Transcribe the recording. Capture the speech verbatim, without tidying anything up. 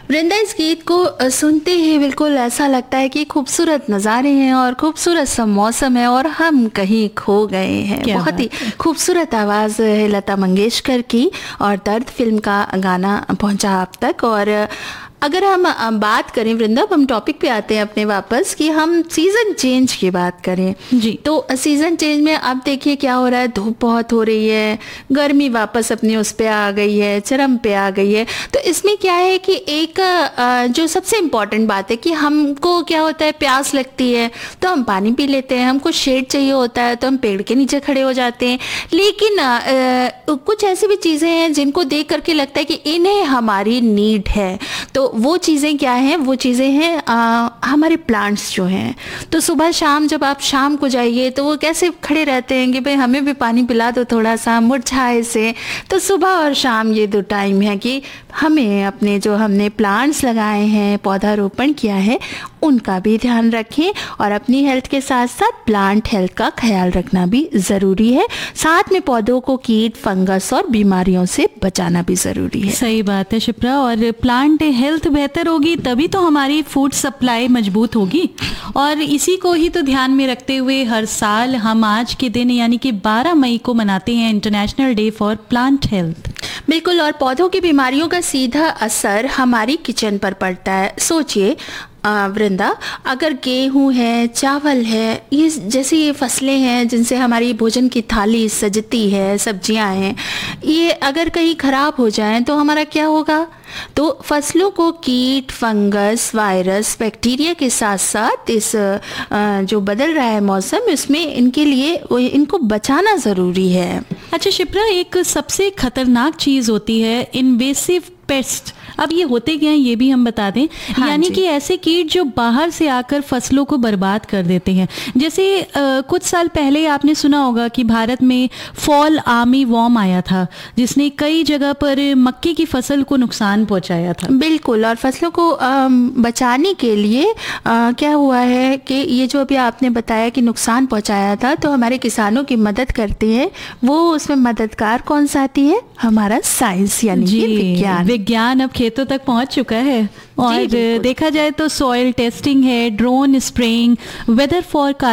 वृंदा, इस गीत को सुनते ही बिल्कुल ऐसा लगता है कि खूबसूरत नज़ारे हैं और खूबसूरत सा मौसम है और हम कहीं खो गए हैं। बहुत ही खूबसूरत आवाज़ है लता मंगेशकर की और दर्द फिल्म का गाना पहुंचा आप तक। और अगर हम बात करें वृंदा, हम टॉपिक पे आते हैं अपने वापस कि हम सीज़न चेंज की बात करें जी। तो सीज़न चेंज में अब देखिए क्या हो रहा है, धूप बहुत हो रही है, गर्मी वापस अपने उस पे आ गई है, चरम पे आ गई है। तो इसमें क्या है कि एक जो सबसे इम्पॉर्टेंट बात है कि हमको क्या होता है, प्यास लगती है तो हम पानी पी लेते हैं, हमको शेड चाहिए होता है तो हम पेड़ के नीचे खड़े हो जाते हैं। लेकिन आ, आ, कुछ ऐसी भी चीज़ें हैं जिनको देख करके लगता है कि इन्हें हमारी नीड है। तो वो चीज़ें क्या हैं, वो चीज़ें हैं हमारे प्लांट्स जो हैं। तो सुबह शाम जब आप शाम को जाइए तो वो कैसे खड़े रहते हैं कि भाई हमें भी पानी पिला दो थोड़ा सा, मुरझाए से। तो सुबह और शाम ये दो टाइम है कि हमें अपने जो हमने प्लांट्स लगाए हैं, पौधारोपण किया है, उनका भी ध्यान रखें और अपनी हेल्थ के साथ साथ प्लांट हेल्थ का ख्याल रखना भी ज़रूरी है। साथ में पौधों को कीट, फंगस और बीमारियों से बचाना भी ज़रूरी है। सही बात है शिप्रा, और प्लांट हेल्थ बेहतर होगी तभी तो हमारी फूड सप्लाई मजबूत होगी। और इसी को ही तो ध्यान में रखते हुए हर साल हम आज के दिन यानी कि बारह मई को मनाते हैं international day for plant health. बिल्कुल, और पौधों की बीमारियों का सीधा असर हमारी किचन पर पड़ता है। सोचिए वृंदा, अगर गेहूँ है, चावल है, ये जैसे ये फसलें हैं जिनसे हमारी भोजन की थाली सजती है, सब्जियां हैं, ये अगर कहीं ख़राब हो जाएं तो हमारा क्या होगा? तो फसलों को कीट, फंगस, वायरस, बैक्टीरिया के साथ साथ इस जो बदल रहा है मौसम, इसमें इनके लिए इनको बचाना ज़रूरी है। अच्छा शिप्रा, एक सबसे खतरनाक चीज़ होती है इन्वेसिव पेस्ट। अब ये होते क्या हैं ये भी हम बता दें। हाँ, यानी कि ऐसे कीट जो बाहर से आकर फसलों को बर्बाद कर देते हैं। जैसे आ, कुछ साल पहले आपने सुना होगा कि भारत में फॉल आर्मी वॉर्म आया था जिसने कई जगह पर मक्के की फसल को नुकसान पहुंचाया था। बिल्कुल, और फसलों को आ, बचाने के लिए आ, क्या हुआ है कि ये जो अभी आपने बताया कि नुकसान पहुंचाया था, तो हमारे किसानों की मदद करते हैं वो, उसमें मददगार कौन सा आती है? हमारा साइंस यानी कि विज्ञान। विज्ञान अब खेतों तक पहुंच चुका है और देखा जाए तो सॉइल टेस्टिंग है, ड्रोन स्प्रेइंग, वेदर फॉर